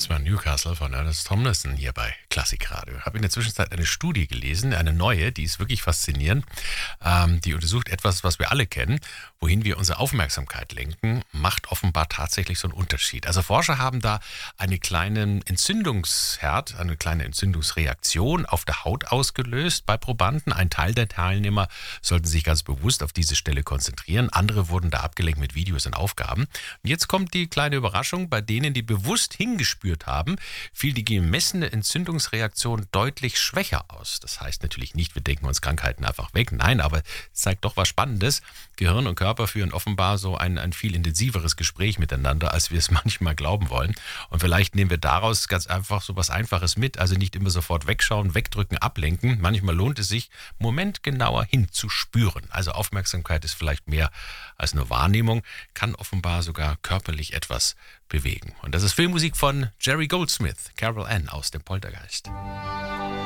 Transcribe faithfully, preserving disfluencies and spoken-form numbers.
Das war Newcastle von Ernest Tomlinson hier bei Klassikradio. Ich habe in der Zwischenzeit eine Studie gelesen, eine neue, die ist wirklich faszinierend. Ähm, die untersucht etwas, was wir alle kennen. Wohin wir unsere Aufmerksamkeit lenken, macht offenbar tatsächlich so einen Unterschied. Also Forscher haben da einen kleinen Entzündungsherd, eine kleine Entzündungsreaktion auf der Haut ausgelöst bei Probanden. Ein Teil der Teilnehmer sollten sich ganz bewusst auf diese Stelle konzentrieren. Andere wurden da abgelenkt mit Videos und Aufgaben. Und jetzt kommt die kleine Überraschung, bei denen, die bewusst hingespürt haben, fiel die gemessene Entzündungsreaktion deutlich schwächer aus. Das heißt natürlich nicht, wir denken uns Krankheiten einfach weg. Nein, aber es zeigt doch was Spannendes. Gehirn und Körper führen offenbar so ein, ein viel intensiveres Gespräch miteinander, als wir es manchmal glauben wollen. Und vielleicht nehmen wir daraus ganz einfach so was Einfaches mit. Also nicht immer sofort wegschauen, wegdrücken, ablenken. Manchmal lohnt es sich, einen Moment genauer hinzuspüren. Also Aufmerksamkeit ist vielleicht mehr als nur Wahrnehmung, kann offenbar sogar körperlich etwas bewegen. Und das ist Filmmusik von Jerry Goldsmith, Carol Ann aus dem Poltergeist.